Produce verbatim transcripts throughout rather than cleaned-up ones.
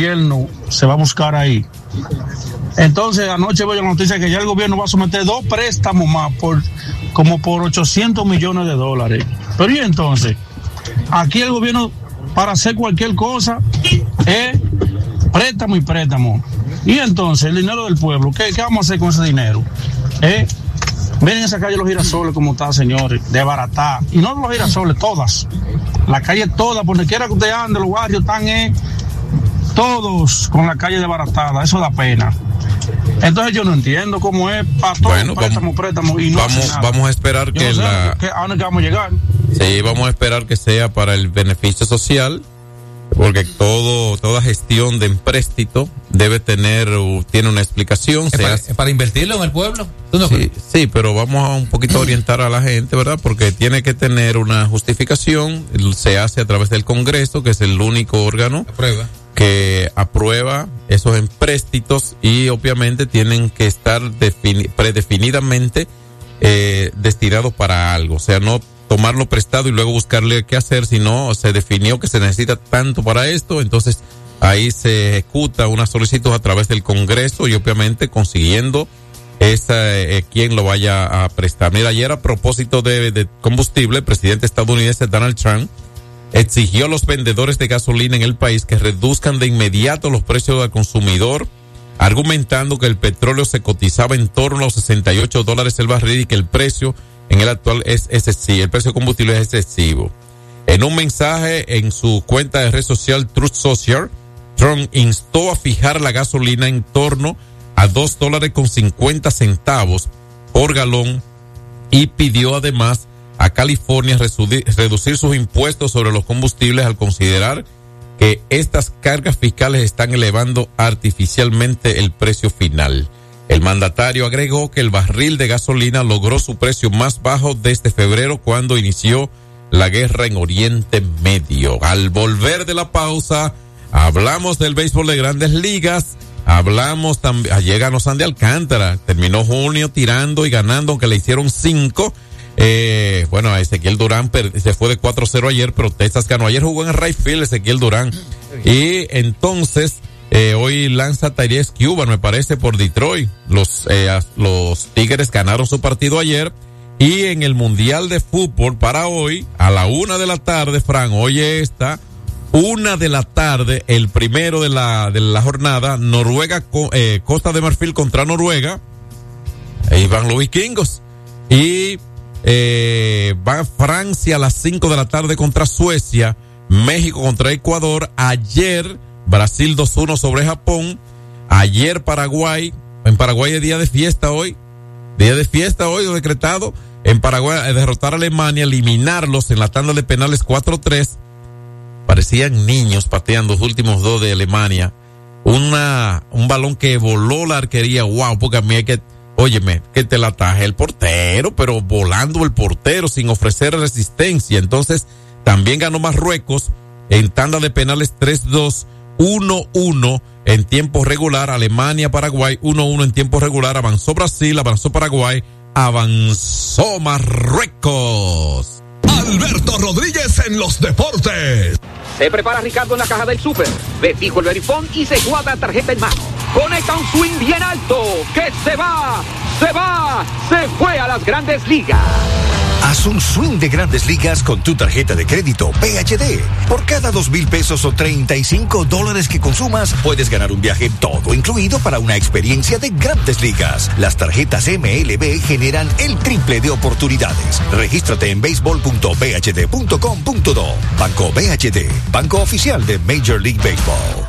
gobierno se va a buscar ahí. Entonces, anoche voy a la noticia que ya el gobierno va a someter dos préstamos más por como por ochocientos millones de dólares. Pero y entonces, aquí el gobierno para hacer cualquier cosa es préstamo y préstamo. Y entonces, el dinero del pueblo, ¿qué, qué vamos a hacer con ese dinero? ¿Eh? Miren esa calle Los Girasoles como está, señores, de baratá. Y no los girasoles, todas. La calle toda, por donde quiera que usted ande, los barrios están eh, todos con la calle desbaratada. Eso da pena. Entonces yo no entiendo cómo es para todos bueno, préstamo, vamos, préstamo y no vamos, vamos a esperar yo que no sé la... Que, ¿a dónde vamos a llegar? Sí, vamos a esperar que sea para el beneficio social, porque todo toda gestión de empréstito debe tener, tiene una explicación. ¿Es, se para, hace... ¿Es para invertirlo en el pueblo? ¿Tú no sí, sí, pero vamos a un poquito orientar a la gente, ¿verdad? Porque tiene que tener una justificación, se hace a través del Congreso, que es el único órgano Aprueba. que aprueba esos empréstitos y obviamente tienen que estar defini- predefinidamente eh, destinados para algo, o sea, no tomarlo prestado y luego buscarle qué hacer, sino se definió que se necesita tanto para esto, entonces ahí se ejecuta una solicitud a través del Congreso y obviamente consiguiendo esa eh, quien lo vaya a prestar. Mira, ayer a propósito de, de combustible, el presidente estadounidense Donald Trump exigió a los vendedores de gasolina en el país que reduzcan de inmediato los precios al consumidor, argumentando que el petróleo se cotizaba en torno a los sesenta y ocho dólares el barril y que el precio en el actual es excesivo, el precio de combustible es excesivo. En un mensaje en su cuenta de red social Truth Social, Trump instó a fijar la gasolina en torno a dos dólares con cincuenta centavos por galón y pidió además a California reducir sus impuestos sobre los combustibles al considerar que estas cargas fiscales están elevando artificialmente el precio final. El mandatario agregó que el barril de gasolina logró su precio más bajo desde febrero cuando inició la guerra en Oriente Medio. Al volver de la pausa, hablamos del béisbol de Grandes Ligas, hablamos también, llega Sandy Alcántara, terminó junio tirando y ganando, aunque le hicieron cinco. Eh, bueno, Ezequiel Durán per, se fue de cuatro cero ayer, pero Texas ganó. Ayer jugó en right field Ezequiel Durán. Y entonces, eh, hoy lanza Tyrese Cuban, me parece, por Detroit. Los, eh, los Tigres ganaron su partido ayer. Y en el Mundial de Fútbol para hoy, a la una de la tarde, Fran, oye esta, una de la tarde, el primero de la, de la jornada, Noruega, eh, Costa de Marfil contra Noruega. Ahí van los vikingos. Y Eh, va Francia a las cinco de la tarde contra Suecia, México contra Ecuador, ayer Brasil dos uno sobre Japón, ayer Paraguay, en Paraguay es día de fiesta hoy, día de fiesta hoy decretado, en Paraguay derrotar a Alemania, eliminarlos en la tanda de penales cuatro tres, parecían niños pateando los últimos dos de Alemania, una, un balón que voló la arquería, wow, porque a mí hay que óyeme, que te la ataje el portero, pero volando el portero sin ofrecer resistencia. Entonces, también ganó Marruecos en tanda de penales tres dos, uno uno en tiempo regular. Alemania, Paraguay, uno uno en tiempo regular. Avanzó Brasil, avanzó Paraguay, avanzó Marruecos. Alberto Rodríguez en los deportes. Se prepara Ricardo en la caja del súper. Ve fijo el verifón y se guarda tarjeta en mano. Conecta un swing bien alto. ¡Que se va! ¡Se va! ¡Se fue a las Grandes Ligas! Haz un swing de Grandes Ligas con tu tarjeta de crédito P H D. Por cada dos mil pesos o treinta y cinco dólares que consumas, puedes ganar un viaje todo incluido para una experiencia de Grandes Ligas. Las tarjetas M L B generan el triple de oportunidades. Regístrate en béisbol punto b h d punto com punto do. Banco B H D, banco oficial de Major League Baseball.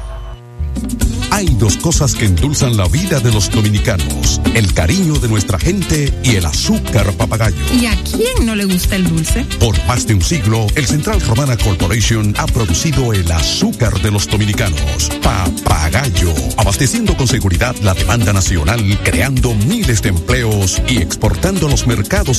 Hay dos cosas que endulzan la vida de los dominicanos: el cariño de nuestra gente y el azúcar papagayo. ¿Y a quién no le gusta el dulce? Por más de un siglo, el Central Romana Corporation ha producido el azúcar de los dominicanos, Papagayo, abasteciendo con seguridad la demanda nacional, creando miles de empleos y exportando a los mercados